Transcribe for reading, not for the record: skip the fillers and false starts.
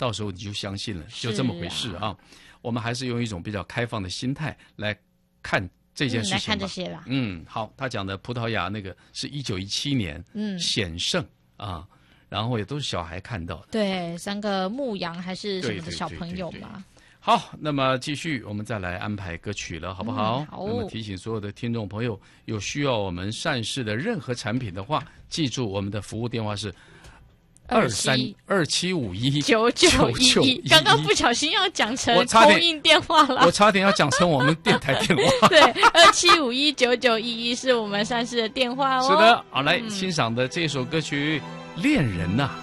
到时候你就相信了，就这么回事啊。我们还是用一种比较开放的心态来看这件事情吧。 来看这些啦。 好，他讲的葡萄牙那个是1917年，险胜啊，然后也都是小孩看到的。 对，3个牧羊还是什么的小朋友嘛。 好，那么继续，我们再来安排歌曲了，好不好？ 好。 那么提醒所有的听众朋友，有需要我们善事的任何产品的话，记住我们的服务电话是2327519911。 刚刚不小心要讲成空印电话了， 我差点要讲成我们电台电话。 对，27519911是我们善事的电话哦。 是的，好，来欣赏的这首歌曲《恋人》呐。